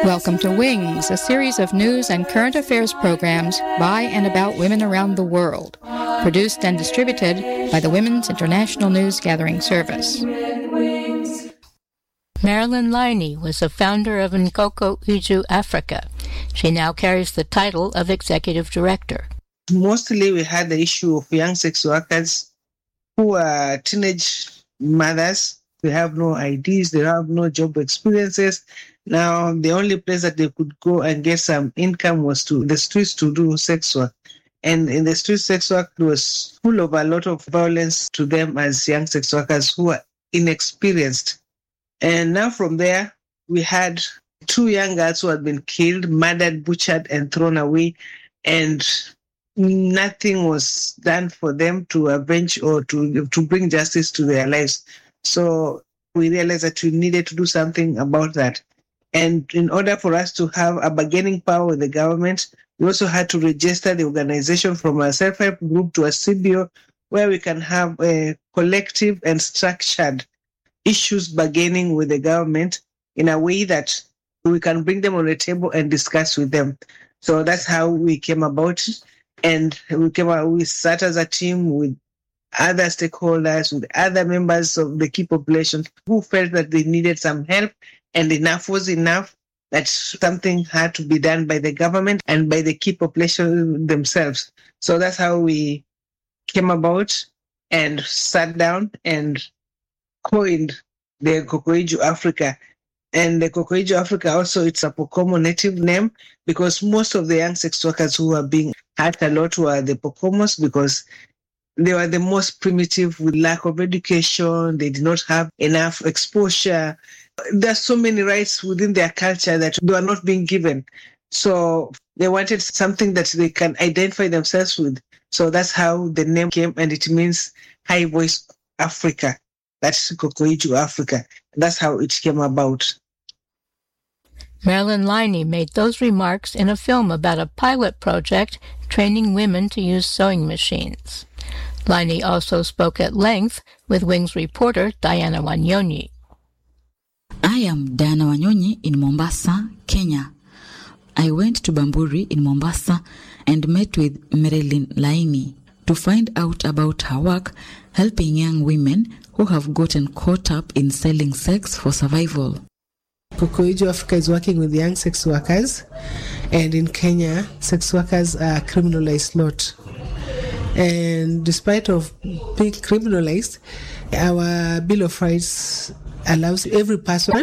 Welcome to Wings, a series of news and current affairs programs by and about women around the world, produced and distributed by the Women's International News Gathering Service. Marilyn Liney was the founder of Nkoko Iju Africa. She now carries the title of Executive Director. Mostly we had the issue of young sex workers who are teenage mothers. They have no IDs, they have no job experiences. Now, the only place that they could go and get some income was to the streets to do sex work. And in the street sex work, it was full of a lot of violence to them as young sex workers who are inexperienced. And now from there, we had 2 young girls who had been killed, murdered, butchered, and thrown away. And nothing was done for them to avenge or to bring justice to their lives. So we realized that we needed to do something about that. And in order for us to have a bargaining power with the government, we also had to register the organization from a self-help group to a CBO, where we can have a collective and structured issues bargaining with the government in a way that we can bring them on the table and discuss with them. So that's how we came about. And we sat as a team with other stakeholders, with other members of the key population who felt that they needed some help, and enough was enough, that something had to be done by the government and by the key population themselves. So that's how we came about and sat down and coined the Nkoko Iju Africa. And the Nkoko Iju Africa also, it's a Pokomo native name, because most of the young sex workers who are being hurt a lot were the Pokomos, because they were the most primitive with lack of education. They did not have enough exposure. There are so many rights within their culture that they are not being given. So they wanted something that they can identify themselves with. So that's how the name came, and it means High Voice Africa. That's Nkoko Iju Africa. That's how it came about. Marilyn Liney made those remarks in a film about a pilot project training women to use sewing machines. Liney also spoke at length with Wings reporter Diana Wanyonyi. I am Diana Wanyonyi in Mombasa, Kenya. I went to Bamburi in Mombasa and met with Marilyn Liney to find out about her work helping young women who have gotten caught up in selling sex for survival. Nkoko Iju Africa is working with young sex workers, and in Kenya, sex workers are criminalized a lot. And despite of being criminalized, our Bill of Rights allows every person